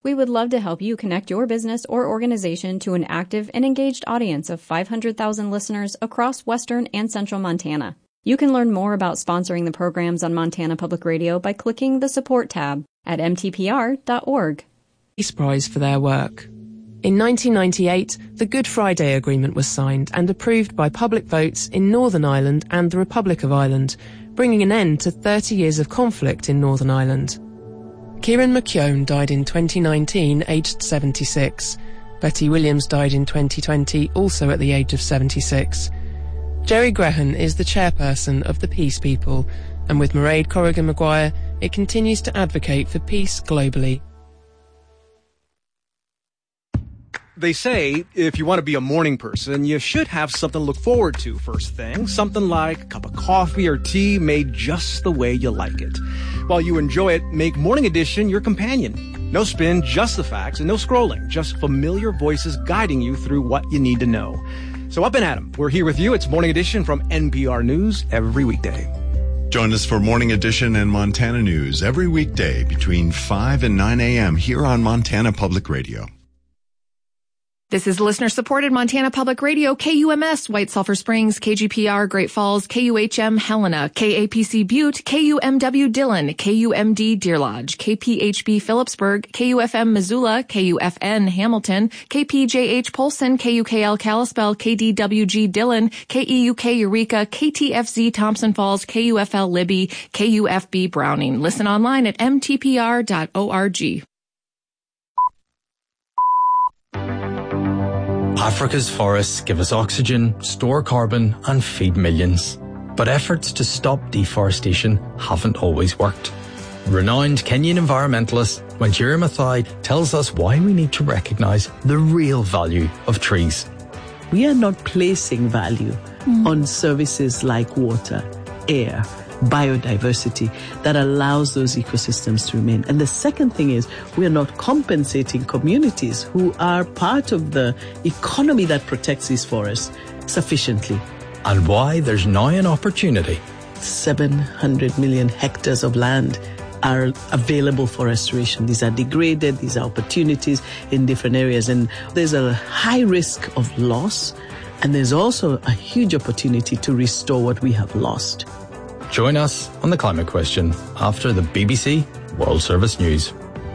We would love to help you connect your business or organization to an active and engaged audience of 500,000 listeners across western and central Montana. You can learn more about sponsoring the programs on Montana Public Radio by clicking the Support tab at mtpr.org. Peace Prize for their work. In 1998, the Good Friday Agreement was signed and approved by public votes in Northern Ireland and the Republic of Ireland, bringing an end to 30 years of conflict in Northern Ireland. Kieran McKeown died in 2019, aged 76. Betty Williams died in 2020, also at the age of 76. Jerry Grehan is the chairperson of the Peace People, and with Mairead Corrigan Maguire, it continues to advocate for peace globally. They say if you want to be a morning person, you should have something to look forward to first thing. Something like a cup of coffee or tea made just the way you like it. While you enjoy it, make Morning Edition your companion. No spin, just the facts, and no scrolling. Just familiar voices guiding you through what you need to know. So up and at 'em. We're here with you. It's Morning Edition from NPR News every weekday. Join us for Morning Edition and Montana News every weekday between 5 and 9 a.m. here on Montana Public Radio. This is listener-supported Montana Public Radio, KUMS, White Sulphur Springs, KGPR, Great Falls, KUHM, Helena, KAPC Butte, KUMW Dillon, KUMD Deer Lodge, KPHB Phillipsburg, KUFM Missoula, KUFN Hamilton, KPJH Polson, KUKL Kalispell, KDWG Dillon, KEUK Eureka, KTFZ Thompson Falls, KUFL Libby, KUFB Browning. Listen online at mtpr.org. Africa's forests give us oxygen, store carbon, and feed millions. But efforts to stop deforestation haven't always worked. Renowned Kenyan environmentalist Wanjira Maathai tells us why we need to recognise the real value of trees. We are not placing value on services like water, air, biodiversity that allows those ecosystems to remain. And the second thing is we are not compensating communities who are part of the economy that protects these forests sufficiently. And why there's now an opportunity. 700 million hectares of land are available for restoration. These are degraded, these are opportunities in different areas. And there's a high risk of loss, and there's also a huge opportunity to restore what we have lost. Join us on The Climate Question after the BBC World Service News.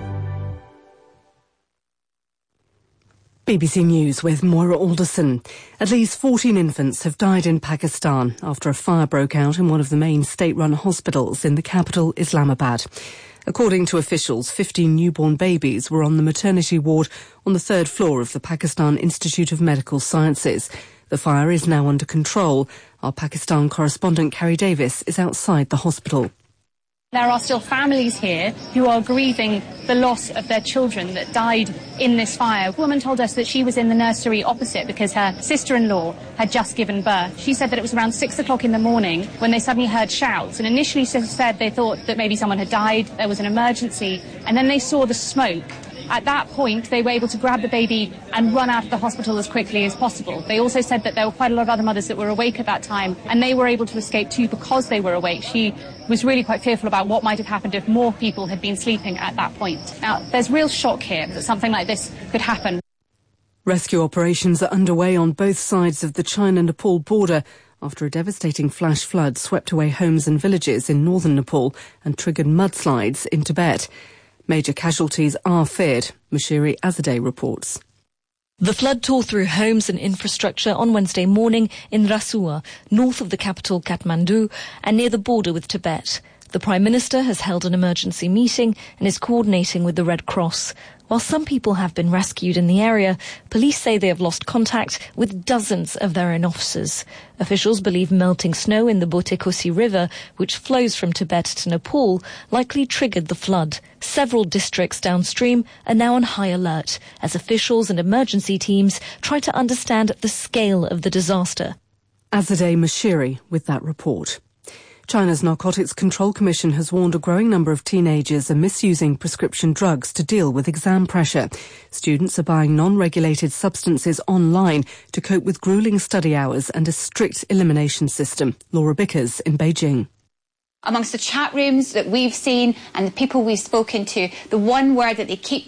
BBC News with Moira Alderson. At least 14 infants have died in Pakistan after a fire broke out in one of the main state-run hospitals in the capital, Islamabad. According to officials, 15 newborn babies were on the maternity ward on the third floor of the Pakistan Institute of Medical Sciences. The fire is now under control. Our Pakistan correspondent Carrie Davis is outside the hospital. There are still families here who are grieving the loss of their children that died in this fire. A woman told us that she was in the nursery opposite because her sister-in-law had just given birth. She said that it was around 6 o'clock in the morning when they suddenly heard shouts. And initially she said they thought that maybe someone had died, there was an emergency, and then they saw the smoke. At that point, they were able to grab the baby and run out of the hospital as quickly as possible. They also said that there were quite a lot of other mothers that were awake at that time, and they were able to escape too because they were awake. She was really quite fearful about what might have happened if more people had been sleeping at that point. Now, there's real shock here that something like this could happen. Rescue operations are underway on both sides of the China-Nepal border after a devastating flash flood swept away homes and villages in northern Nepal and triggered mudslides in Tibet. Major casualties are feared, Mashiri Azadeh reports. The flood tore through homes and infrastructure on Wednesday morning in Rasua, north of the capital Kathmandu and near the border with Tibet. The Prime Minister has held an emergency meeting and is coordinating with the Red Cross. While some people have been rescued in the area, police say they have lost contact with dozens of their own officers. Officials believe melting snow in the Botekosi River, which flows from Tibet to Nepal, likely triggered the flood. Several districts downstream are now on high alert as officials and emergency teams try to understand the scale of the disaster. Azadeh Mashiri with that report. China's Narcotics Control Commission has warned a growing number of teenagers are misusing prescription drugs to deal with exam pressure. Students are buying non-regulated substances online to cope with grueling study hours and a strict elimination system. Laura Bickers in Beijing. Amongst the chat rooms that we've seen and the people we've spoken to, the one word that they keep